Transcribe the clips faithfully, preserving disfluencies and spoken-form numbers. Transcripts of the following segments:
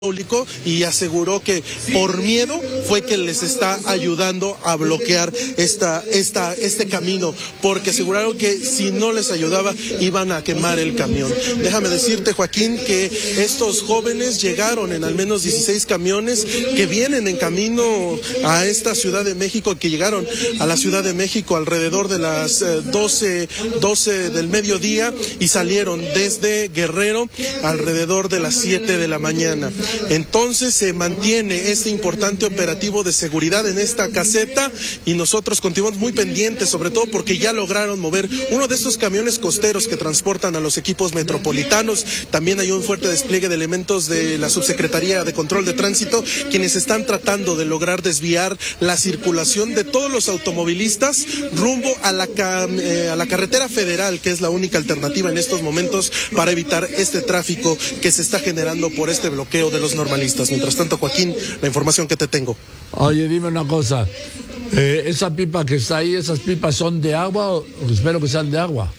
y aseguró que por miedo fue que les está ayudando a bloquear esta, esta, este camino, porque aseguraron que si no les ayudaba iban a quemar el camión. Déjame decirte, Joaquín, que estos jóvenes llegaron en al menos dieciséis camiones que vienen en camino a esta Ciudad de México, que llegaron a la Ciudad de México alrededor de las doce, doce del mediodía y salieron desde Guerrero alrededor de las siete de la mañana. Entonces se mantiene este importante operativo de seguridad en esta caseta y nosotros continuamos muy pendientes, sobre todo porque ya lograron mover uno de estos camiones costeros que transportan a los equipos metropolitanos. También hay un fuerte despliegue de elementos de la Subsecretaría de Control de Tránsito, quienes están tratando de lograr desviar la circulación de todos los automovilistas rumbo a la, eh, a la carretera federal, que es la única alternativa en estos momentos para evitar este tráfico que se está generando por este bloqueo de los normalistas. Mientras tanto, Joaquín, la información que te tengo. Oye, dime una cosa, eh, esa pipa que está ahí, ¿esas pipas son de agua o espero que sean de agua?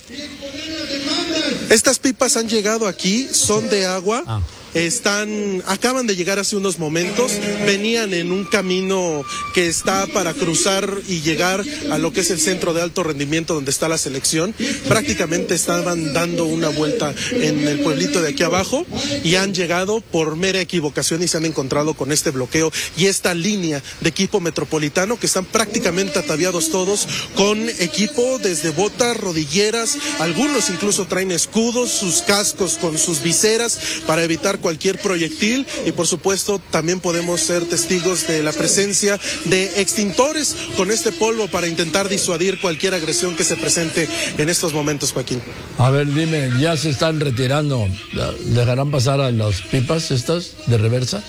Estas pipas han llegado aquí, son de agua. Ah. Están, acaban de llegar hace unos momentos, venían en un camino que está para cruzar y llegar a lo que es el centro de alto rendimiento donde está la selección. Prácticamente estaban dando una vuelta en el pueblito de aquí abajo y han llegado por mera equivocación y se han encontrado con este bloqueo y esta línea de equipo metropolitano que están prácticamente ataviados todos con equipo desde botas, rodilleras, algunos incluso traen escudos, sus cascos con sus viseras para evitar cualquier proyectil y por supuesto también podemos ser testigos de la presencia de extintores con este polvo para intentar disuadir cualquier agresión que se presente en estos momentos, Joaquín. A ver, dime, ¿ya se están retirando? ¿Dejarán pasar a las pipas estas de reversa?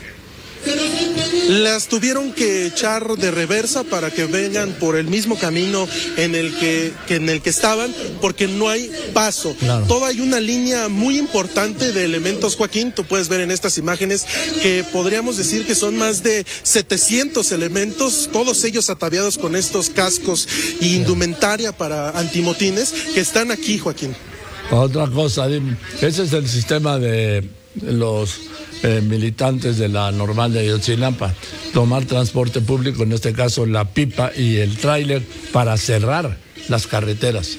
Las tuvieron que echar de reversa para que vengan por el mismo camino en el que, que en el que estaban, porque no hay paso. Claro. Toda hay una línea muy importante de elementos, Joaquín. Tú puedes ver en estas imágenes que podríamos decir que son más de setecientos elementos, todos ellos ataviados con estos cascos y indumentaria para antimotines que están aquí, Joaquín. Otra cosa, dime, ese es el sistema de los Eh, militantes de la normal de Ayotzinapa, tomar transporte público, en este caso la pipa y el tráiler, para cerrar las carreteras.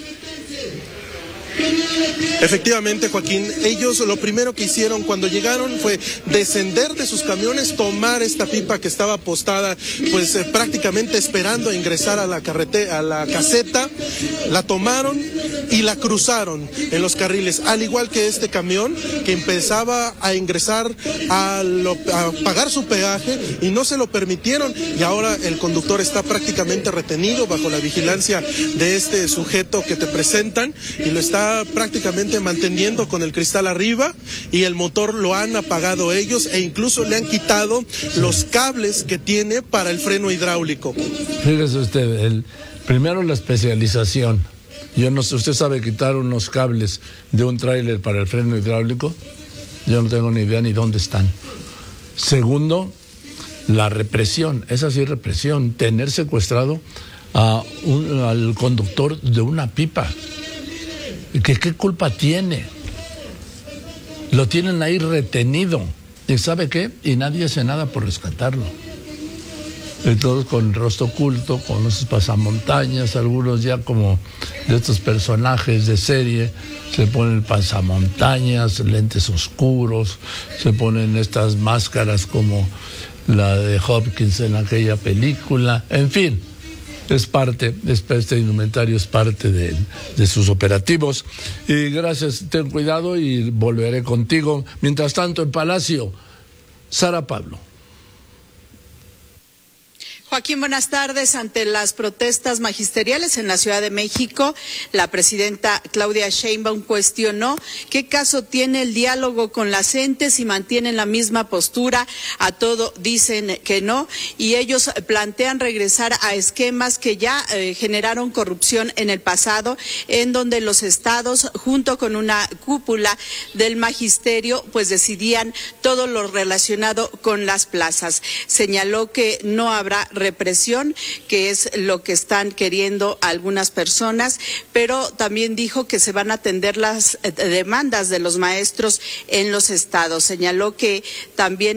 Efectivamente, Joaquín, ellos lo primero que hicieron cuando llegaron fue descender de sus camiones, tomar esta pipa que estaba apostada, pues eh, prácticamente esperando a ingresar a la carretera, a la caseta, la tomaron y la cruzaron en los carriles, al igual que este camión que empezaba a ingresar a, lo, a pagar su peaje y no se lo permitieron y ahora el conductor está prácticamente retenido bajo la vigilancia de este sujeto que te presentan y lo está prácticamente manteniendo con el cristal arriba y el motor lo han apagado ellos e incluso le han quitado los cables que tiene para el freno hidráulico. Fíjese usted, el, primero la especialización. Yo no sé, ¿usted sabe quitar unos cables de un tráiler para el freno hidráulico? Yo no tengo ni idea ni dónde están. Segundo, la represión, esa sí represión, tener secuestrado a un, al conductor de una pipa. ¿Qué, ¿Qué culpa tiene? Lo tienen ahí retenido. ¿Y sabe qué? Y nadie hace nada por rescatarlo. Y todos con el rostro oculto, con esos pasamontañas, algunos ya como de estos personajes de serie, se ponen pasamontañas, lentes oscuros, se ponen estas máscaras como la de Hopkins en aquella película, en fin. Es parte, este indumentario es parte de, de sus operativos. Y gracias, ten cuidado y volveré contigo. Mientras tanto, en Palacio, Sara Pablo. Joaquín, buenas tardes. Ante las protestas magisteriales en la Ciudad de México, la presidenta Claudia Sheinbaum cuestionó qué caso tiene el diálogo con las entes si mantienen la misma postura. A todo dicen que no y ellos plantean regresar a esquemas que ya eh, generaron corrupción en el pasado, en donde los estados, junto con una cúpula del magisterio, pues decidían todo lo relacionado con las plazas. Señaló que no habrá represión, que es lo que están queriendo algunas personas, pero también dijo que se van a atender las demandas de los maestros en los estados. Señaló que también